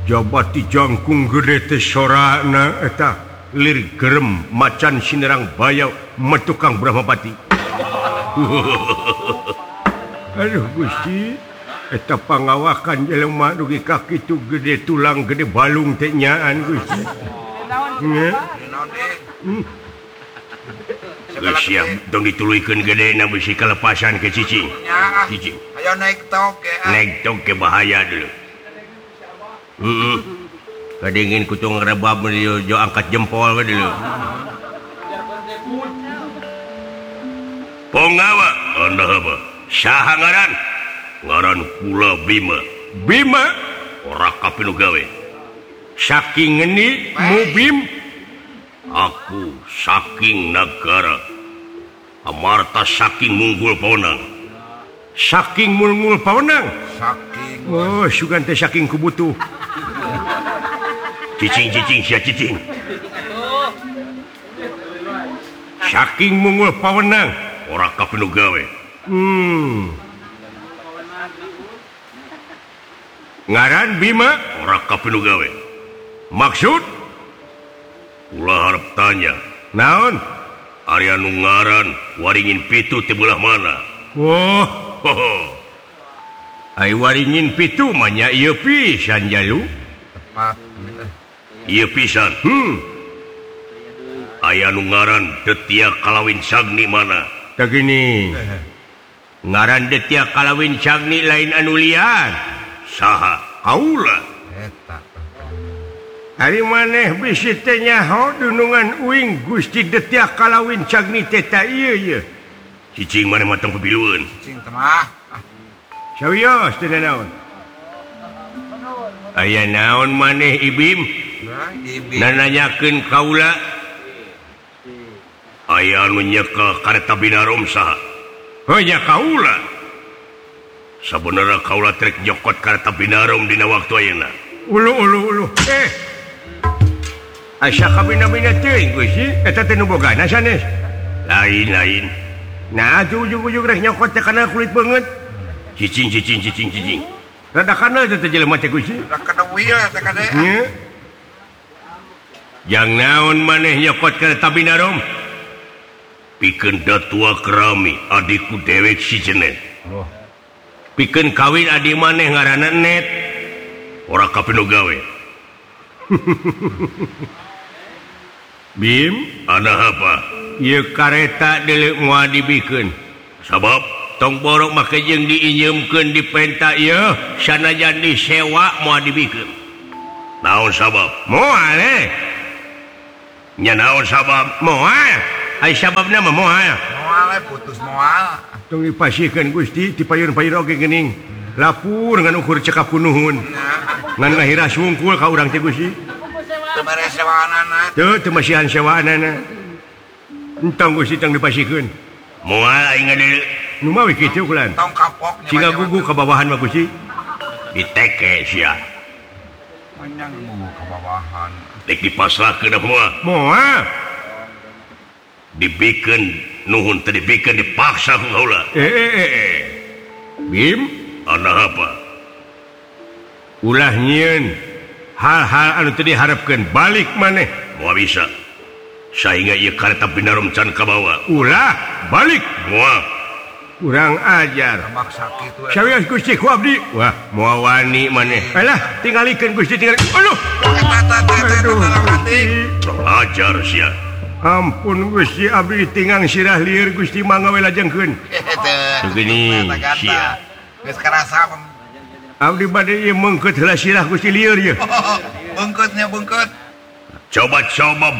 Jabati jangkung gede teh sorana eta lir gerem macan sinerang bayau metukang Brahmapati. Aduh Gusti, eta pangawakan jelema dugi ka kitu gede tulang gede balung teh nyaan Gusti. Geus sia dong dituluykeun gedena bisi kalepasan ke cicing. Cicing. Ayo naik tok ke. Naik tok ke bahaya dulu. Kadingin kutung rebab jo angkat jempol we dulu. Pongawa, anda apa? Saha ngaran? Ngaran kula Bima. Bima? Ora kapinu gawe. Saking ngeni Mubim? Aku saking negara. Amarta saking munggul pawenang. Saking munggul pawenang? Saking. Oh, sugan teh saking kubutuh. Cicing sia cicing. Saking munggul pawenang. Ora kapinu gawe. Ngaran Bima? Ora kapinu gawe. Maksud? Ulah harap tanya. Naon? Ari anu ngaran waringin pitu teh belah mana? Wah, ai waringin pitu mah nya ieu pisan jalu. Ieu pisan. Aya anu ngaran Detia Kalawin Sagni mana? Tah gini. Ngaran Detia Kalawin Sagni lain anu lian. Saha? Kaula. Eta. Ari maneh bisi teh nyaho dunungan uing Gusti Detia Kalawin Sagni teh ta ieu. Cicing maneh matang pabilueun. Cicing teh mah. Sawios teh naon? Aya naon maneh Ibim? Nananyakeun kaula. Aya anu nyekel kareta binarom saha? Hanya kaula. Sabenerna kaula trek nyokot kareta binarom dina waktu ayeuna. Ulu. Asa kabina-bina teuing Gusti, eta teh nu bogana sanes. Lain. Nah, ujug-ujug rek nyokot teh kana kulit beungeut. Cicing. Rada kana teh jelema teh Gusti. Rada kana wieu teh kade. Jang naon maneh nyokot kareta binarom? Pikeun datua kerami adikku dewek si Jenet. Pikeun kawin adi maneh ngaranna Net. Ora kapinu gawe. Bim, ada apa? Ieu kareta deuleu moal dibikeun. Sabab tong borok make jeung diinjeumkeun di penta ieu sanajan disewa moal dibikeun. Naon sabab? Moal nya naon sabab? Moal. Ai sababna mah moal. Moal putus moal. Tong dipasiekeun Gusti ti payun-payun oge geuning. Lapur ngan ukur cekap nuhun. Ngan ngahira sungkul ka urang teh Gusti. Teu mere sewaanana. Teu masihan sewaanana. Entong Gusti tong dipasiekeun. Moal aing ngadeuleu. Nu mah we kitu kulan. Tong kapok nya. Singa gugu ka bawahan mah Gusti. Diteke sia. Manyang gugu ka bawahan. Dek dipasrahkeun moal. Moal. Dibikeun nuhun teh dibikeun dipaksa ku kaula. Bim, ada apa? Ulah nyieun hal-hal anu teu diharapkeun balik maneh. Moal bisa. Sainga ieu kareta binarom can kabawa. Ulah balik. Moal. Kurang ajar. Maksa kitu. Sawios Gusti ku abdi. Wah, moal wani maneh. Alah, tingalikeun Gusti tinggal. Aduh. Ajar sia. Ampun Gusti abdi tingang sirah lieur Gusti mangga we lajengkeun. Begini sia. Geus karasa. Abdi bade ieu meungkeut heula sirah Gusti lieur ye. Beungkeutnya beungkeut. Coba